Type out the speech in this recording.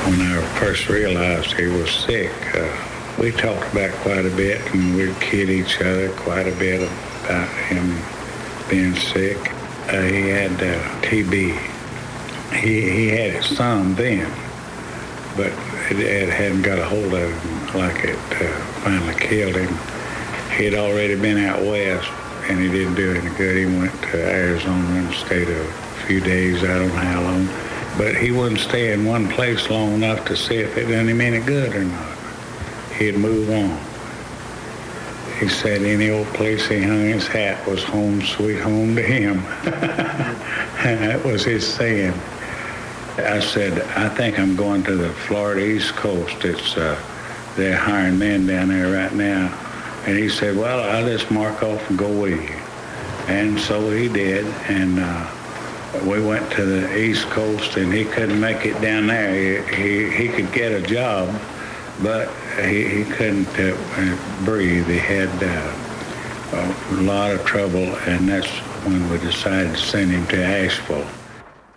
when I first realized he was sick, we talked about quite a bit, and we'd kid each other quite a bit about him being sick. He had TB. He had it some then, but it hadn't got a hold of him like it finally killed him. He had already been out west, and he didn't do any good. He went to Arizona and stayed a few days, I don't know how long. But he wouldn't stay in one place long enough to see if it done him any good or not. He'd move on. He said any old place he hung his hat was home sweet home to him. That was his saying. I said, I think I'm going to the Florida East Coast. They're hiring men down there right now. And he said, well, I'll just mark off and go with you. And so he did. And we went to the East Coast, and he couldn't make it down there. He could get a job, but he couldn't breathe. He had a lot of trouble, and that's when we decided to send him to Asheville.